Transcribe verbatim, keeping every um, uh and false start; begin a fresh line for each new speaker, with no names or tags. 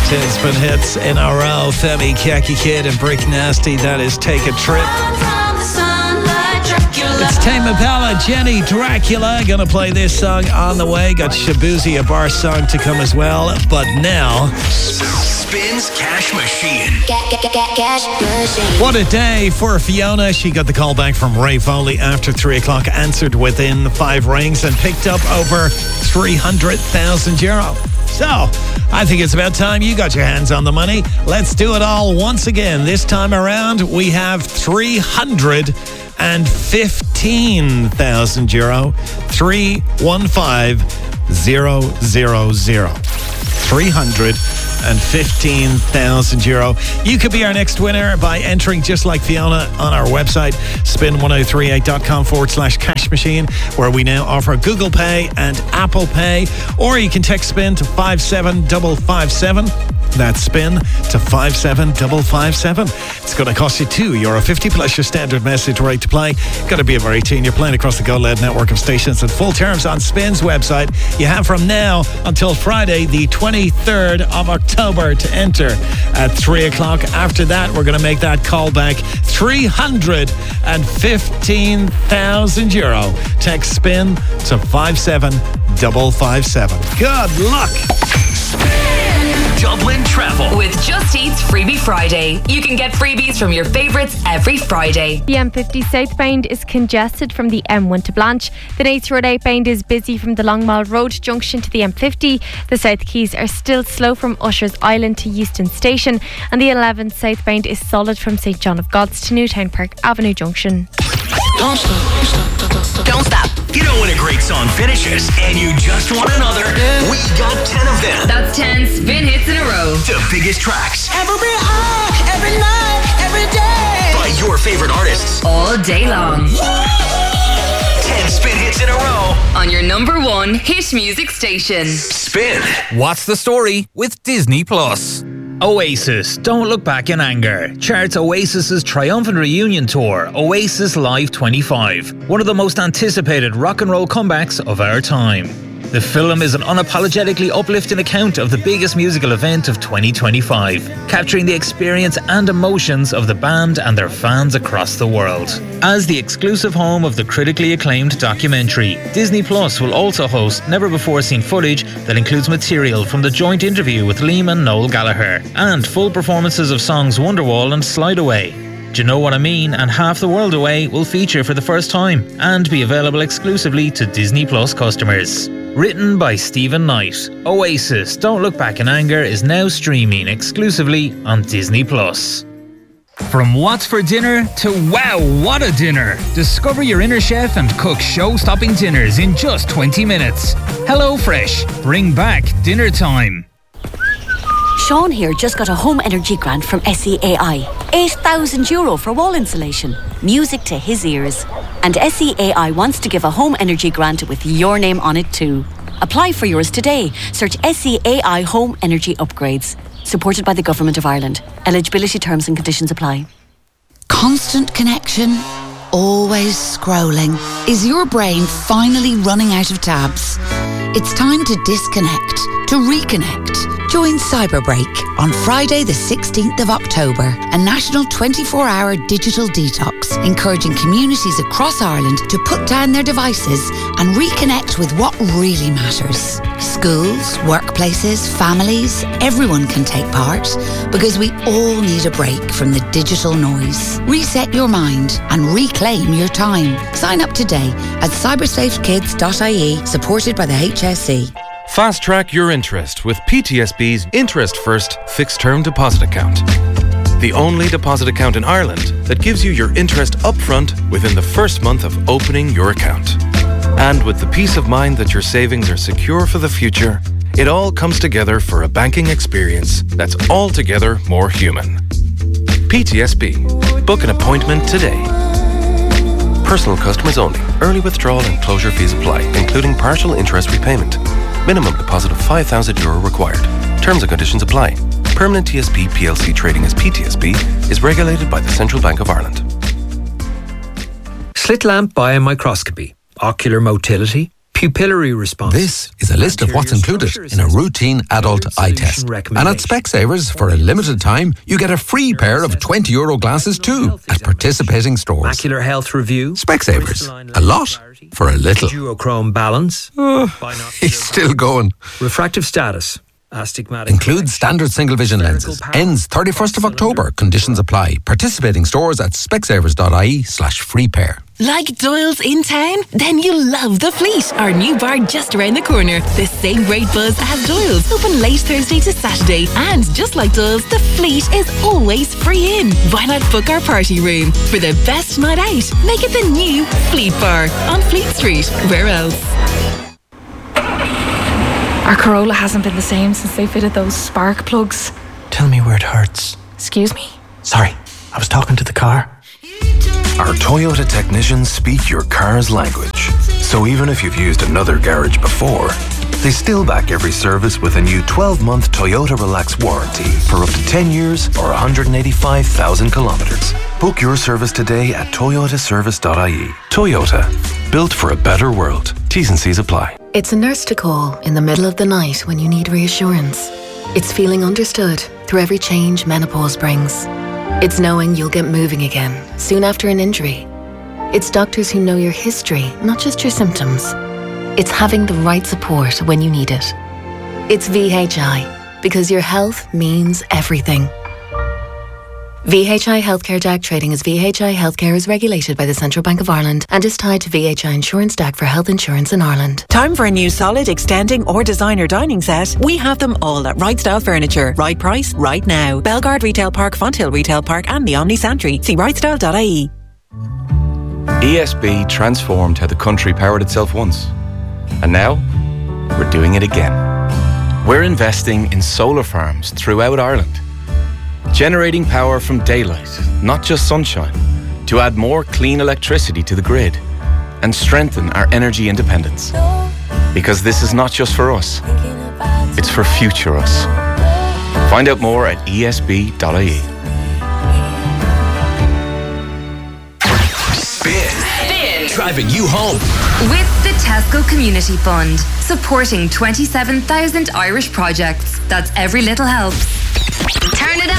ten spin hits in a row. Femi, Khaki Kid and Brick Nasty. That is Take a Trip. It's Tame Impala, Jenny Dracula. Gonna play this song on the way. Got Shabuzi, a bar song to come as well. But now...
Spins Cash Machine.
Cash Machine.
What a day for Fiona. She got the call back from Ray Foley after three o'clock, answered within five rings and picked up over three hundred thousand euro. So, I think it's about time you got your hands on the money. Let's do it all once again. This time around, we have three hundred fifteen thousand euro. three one five zero zero zero. three hundred fifteen thousand euro. You could be our next winner by entering just like Fiona on our website, spin ten thirty-eight dot com forward slash cash machine, where we now offer Google Pay and Apple Pay. Or you can text spin to five seven five five seven. That's spin to five seven five five seven. It's going to cost you two euro fifty plus your standard message rate to play. Got to be over eighteen. You're playing across the Go Loud network of stations, and full terms on Spin's website. You have from now until Friday, the twenty-third of October, to enter at three o'clock. After that, we're going to make that call back. three hundred fifteen thousand euro. Text spin to five seven five five seven. Good luck.
Dublin Travel
with Just Eat's Freebie Friday. You can get freebies from your favourites every Friday.
The M fifty southbound is congested from the M one to Blanche. The Nates Road outbound is busy from the Longmile Road junction to the M fifty. The South Keys are still slow from Ushers Island to Euston Station. And the eleven southbound is solid from St John of Gods to Newtown Park Avenue junction.
Don't stop. Don't stop. You know when a great song finishes and you just want another? We got ten of them.
That's ten spin hits in a row.
The biggest tracks.
Every hour, every night, every day.
By your favorite artists.
All day long.
ten spin hits in a row.
On your number one hit music station.
Spin.
What's the story with Disney Plus? Oasis, Don't Look Back in Anger, charts Oasis's triumphant reunion tour, Oasis Live twenty-five, one of the most anticipated rock and roll comebacks of our time. The film is an unapologetically uplifting account of the biggest musical event of twenty twenty-five, capturing the experience and emotions of the band and their fans across the world. As the exclusive home of the critically acclaimed documentary, Disney Plus will also host never-before-seen footage that includes material from the joint interview with Liam and Noel Gallagher, and full performances of songs Wonderwall and Slide Away. Do You Know What I Mean and Half the World Away will feature for the first time and be available exclusively to Disney Plus customers. Written by Stephen Knight, Oasis Don't Look Back in Anger is now streaming exclusively on Disney Plus. From what's for dinner to wow, what a dinner! Discover your inner chef and cook show-stopping dinners in just twenty minutes. HelloFresh, bring back dinner time.
Sean here just got a home energy grant from S E A I. eight thousand euro for wall insulation. Music to his ears. And S E A I wants to give a home energy grant with your name on it too. Apply for yours today. Search S E A I Home Energy Upgrades. Supported by the Government of Ireland. Eligibility terms and conditions apply.
Constant connection, always scrolling. Is your brain finally running out of tabs? It's time to disconnect, to reconnect. Join Cyberbreak on Friday the sixteenth of October, a national twenty-four hour digital detox, encouraging communities across Ireland to put down their devices and reconnect with what really matters. Schools, workplaces, families, everyone can take part because we all need a break from the digital noise. Reset your mind and reclaim your time. Sign up today at cybersafe kids dot I E, supported by the H S E.
Fast track your interest with P T S B's Interest First Fixed Term Deposit Account. The only deposit account in Ireland that gives you your interest upfront within the first month of opening your account. And with the peace of mind that your savings are secure for the future, it all comes together for a banking experience that's altogether more human. P T S B. Book an appointment today. Personal customers only. Early withdrawal and closure fees apply, including partial interest repayment. Minimum deposit of five thousand euro required. Terms and conditions apply. Permanent T S B P L C trading as P T S B is regulated by the Central Bank of Ireland.
Slit lamp biomicroscopy, ocular motility, Pupillary response.
This is a list of what's included in a routine adult eye test. And at Specsavers, for a limited time, you get a free pair of twenty euro glasses too at participating stores.
Macular health review.
Specsavers. A lot for a little.
Duochrome balance.
Oh, he's still going.
Refractive status. Astigmatic.
Includes standard single vision lenses. Ends thirty-first of October. Conditions apply. Participating stores at specsavers.ie slash free pair.
Like Doyle's in town? Then you'll love The Fleet, our new bar just around the corner. The same great buzz as Doyle's, open late Thursday to Saturday. And just like Doyle's, The Fleet is always free in. Why not book our party room? For the best night out, make it the new Fleet Bar on Fleet Street. Where else?
Our Corolla hasn't been the same since they fitted those spark plugs.
Tell me where it hurts.
Excuse me?
Sorry, I was talking to the car.
Our Toyota technicians speak your car's language. So even if you've used another garage before, they still back every service with a new twelve-month Toyota Relax warranty for up to ten years or one hundred eighty-five thousand kilometres. Book your service today at toyota service dot I E. Toyota, built for a better world. T's and C's apply.
It's a nurse to call in the middle of the night when you need reassurance. It's feeling understood through every change menopause brings. It's knowing you'll get moving again soon after an injury. It's doctors who know your history, not just your symptoms. It's having the right support when you need it. It's V H I, because your health means everything. V H I Healthcare D A C trading as V H I Healthcare is regulated by the Central Bank of Ireland and is tied to V H I Insurance D A C for health insurance in Ireland.
Time for a new solid, extending or designer dining set? We have them all at Right Style Furniture. Right price, right now. Belgard Retail Park, Fonthill Retail Park and the Omni Santry. See right style dot I E.
E S B transformed how the country powered itself once. And now, we're doing it again. We're investing in solar farms throughout Ireland, generating power from daylight, not just sunshine, to add more clean electricity to the grid and strengthen our energy independence. Because this is not just for us, it's for future us. Find out more at E S B dot I E.
Spin. Driving you home.
With the Tesco Community Fund, supporting twenty-seven thousand Irish projects. That's every little helps. Turn it up.